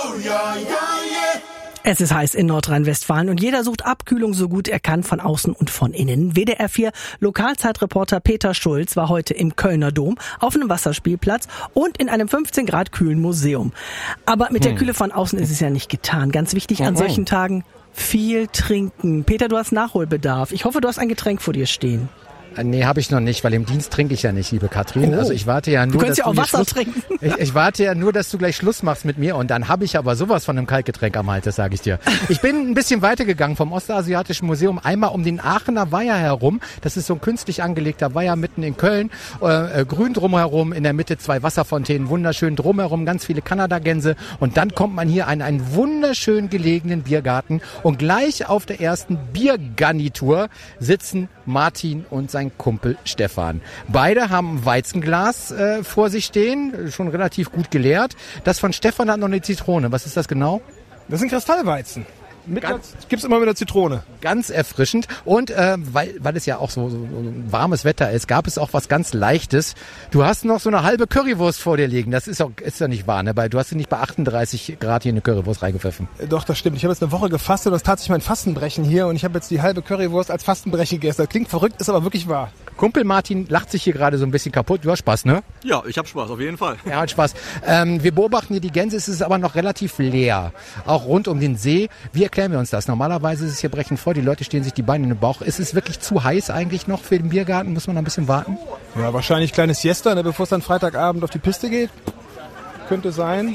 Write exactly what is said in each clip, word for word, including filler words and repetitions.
Es ist heiß in Nordrhein-Westfalen und jeder sucht Abkühlung so gut er kann von außen und von innen. W D R vier Lokalzeitreporter Peter Schulz war heute im Kölner Dom auf einem Wasserspielplatz und in einem fünfzehn Grad kühlen Museum. Aber mit der Kühle von außen ist es ja nicht getan. Ganz wichtig an solchen Tagen: viel trinken. Peter, du hast Nachholbedarf. Ich hoffe, du hast ein Getränk vor dir stehen. Nee, habe ich noch nicht, weil im Dienst trinke ich ja nicht, liebe Katrin. Oh. Also ich warte ja nur, du dass ja auch du Wasser Schluss, trinken. Ich, ich warte ja nur, dass du gleich Schluss machst mit mir und dann habe ich aber sowas von einem Kaltgetränk am Hals, das sage ich dir. Ich bin ein bisschen weitergegangen vom Ostasiatischen Museum, einmal um den Aachener Weiher herum. Das ist so ein künstlich angelegter Weiher mitten in Köln. Äh, grün drumherum, in der Mitte zwei Wasserfontänen, wunderschön drumherum, ganz viele Kanadagänse. Und dann kommt man hier an einen wunderschön gelegenen Biergarten und gleich auf der ersten Biergarnitur sitzen Martin und sein Kumpel Stefan. Beide haben ein Weizenglas äh, vor sich stehen, schon relativ gut geleert. Das von Stefan hat noch eine Zitrone. Was ist das genau? Das sind Kristallweizen. Mit ganz, gibt's immer mit der Zitrone. Ganz erfrischend. Und äh, weil, weil es ja auch so, so, so warmes Wetter ist, gab es auch was ganz Leichtes. Du hast noch so eine halbe Currywurst vor dir liegen. Das ist doch ist ja nicht wahr, ne? Weil du hast dir nicht bei achtunddreißig Grad hier eine Currywurst reingepfiffen. Doch, das stimmt. Ich habe jetzt eine Woche gefastet und das tat sich mein Fastenbrechen hier. Und ich habe jetzt die halbe Currywurst als Fastenbrechen gegessen. Das klingt verrückt, ist aber wirklich wahr. Kumpel Martin lacht sich hier gerade so ein bisschen kaputt. Du hast Spaß, ne? Ja, ich habe Spaß, auf jeden Fall. Er hat Spaß. Ähm, wir beobachten hier die Gänse. Es ist aber noch relativ leer. Auch rund um den See. Wie erklären wir uns das? Normalerweise ist es hier brechend voll. Die Leute stehen sich die Beine in den Bauch. Ist es wirklich zu heiß eigentlich noch für den Biergarten? Muss man noch ein bisschen warten? Ja, wahrscheinlich kleines Siesta, ne, bevor es dann Freitagabend auf die Piste geht. Könnte sein.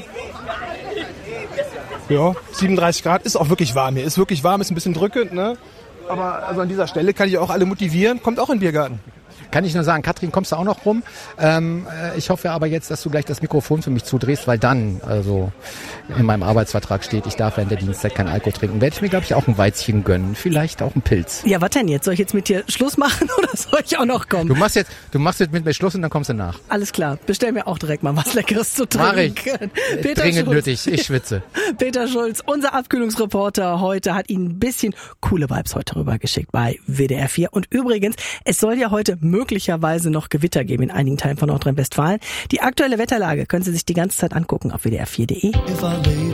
Ja, siebenunddreißig Grad ist auch wirklich warm hier. Ist wirklich warm, ist ein bisschen drückend, ne? Aber also an dieser Stelle kann ich auch alle motivieren. Kommt auch in den Biergarten. Kann ich nur sagen, Katrin, kommst du auch noch rum? Ähm, ich hoffe aber jetzt, dass du gleich das Mikrofon für mich zudrehst, weil dann, also in meinem Arbeitsvertrag steht, ich darf während der Dienstzeit kein Alkohol trinken. Werde ich mir, glaube ich, auch ein Weizchen gönnen. Vielleicht auch ein Pilz. Ja, was denn jetzt? Soll ich jetzt mit dir Schluss machen oder soll ich auch noch kommen? Du machst jetzt, du machst jetzt mit mir Schluss und dann kommst du nach. Alles klar. Bestell mir auch direkt mal was Leckeres zu trinken. Mach ich. Peter Dringend Schulz. nötig. Ich schwitze. Peter Schulz, unser Abkühlungsreporter heute, hat Ihnen ein bisschen coole Vibes heute rübergeschickt bei W D R vier. Und übrigens, es soll ja heute möglicherweise noch Gewitter geben in einigen Teilen von Nordrhein-Westfalen. Die aktuelle Wetterlage können Sie sich die ganze Zeit angucken auf w d r vier punkt d e.